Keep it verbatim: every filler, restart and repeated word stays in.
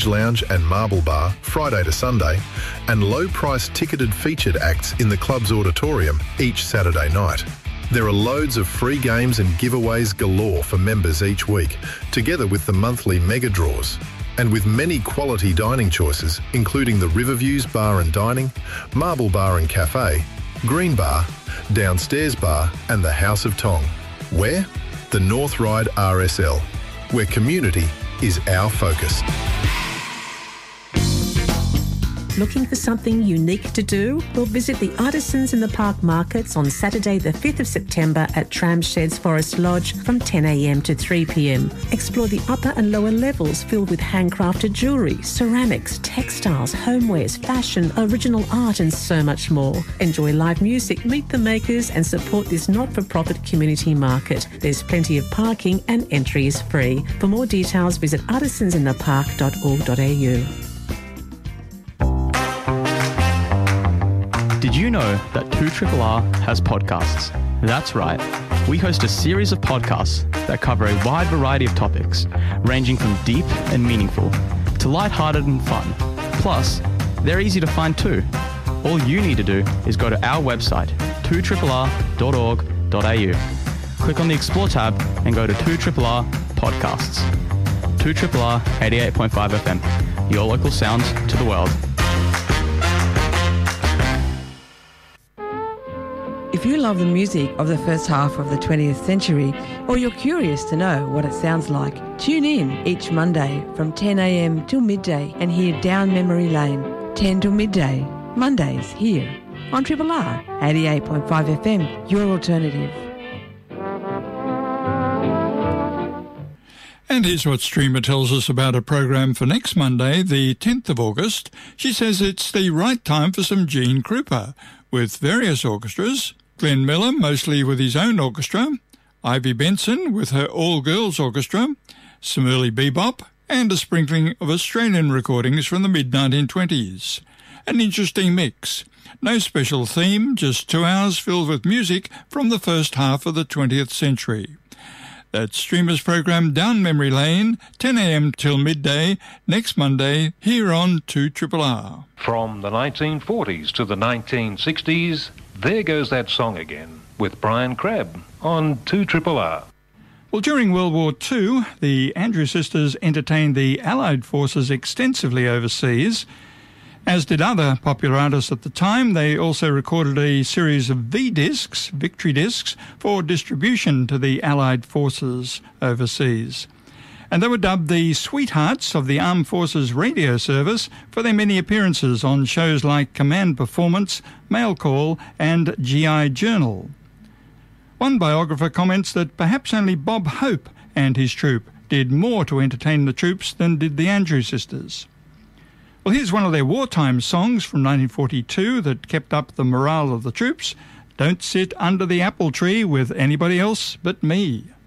Lounge and Marble Bar, Friday to Sunday, and low-price ticketed featured acts in the club's auditorium each Saturday night. There are loads of free games and giveaways galore for members each week, together with the monthly mega draws. And with many quality dining choices, including the Riverviews Bar and Dining, Marble Bar and Cafe, Green Bar, Downstairs Bar and the House of Tong. Where? The North Ryde R S L, where community is our focus. Looking for something unique to do? Well, visit the Artisans in the Park markets on Saturday the fifth of September at Tramsheds Forest Lodge from ten a m to three p m. Explore the upper and lower levels filled with handcrafted jewellery, ceramics, textiles, homewares, fashion, original art and so much more. Enjoy live music, meet the makers and support this not-for-profit community market. There's plenty of parking and entry is free. For more details, visit artisans in the park dot org dot a u. Did you know that two R R R has podcasts? That's right. We host a series of podcasts that cover a wide variety of topics, ranging from deep and meaningful to lighthearted and fun. Plus, they're easy to find too. All you need to do is go to our website, two R R R dot org dot a u. Click on the Explore tab and go to two R R R Podcasts. two R R R eighty-eight point five F M, your local sound to the world. If you love the music of the first half of the twentieth century, or you're curious to know what it sounds like, tune in each Monday from ten a m till midday and hear Down Memory Lane, ten till midday, Mondays here on Triple R, eighty-eight point five F M, your alternative. And here's what Streamer tells us about a program for next Monday, the tenth of August. She says it's the right time for some Gene Krupa, with various orchestras. Glenn Miller, mostly with his own orchestra, Ivy Benson with her all-girls orchestra, some early bebop, and a sprinkling of Australian recordings from the mid nineteen twenties. An interesting mix. No special theme, just two hours filled with music from the first half of the twentieth century. That's Streamer's program Down Memory Lane, ten a m till midday, next Monday, here on two R R R. From the nineteen forties to the nineteen sixties, there goes that song again, with Brian Crabb on two R R R. Well, during World War Two, the Andrews Sisters entertained the Allied forces extensively overseas. As did other popular artists at the time, they also recorded a series of V-discs, victory discs, for distribution to the Allied forces overseas. And they were dubbed the sweethearts of the Armed Forces radio service for their many appearances on shows like Command Performance, Mail Call and G I Journal. One biographer comments that perhaps only Bob Hope and his troupe did more to entertain the troops than did the Andrews Sisters. Well, here's one of their wartime songs from nineteen forty-two that kept up the morale of the troops. Don't sit under the apple tree with anybody else but me.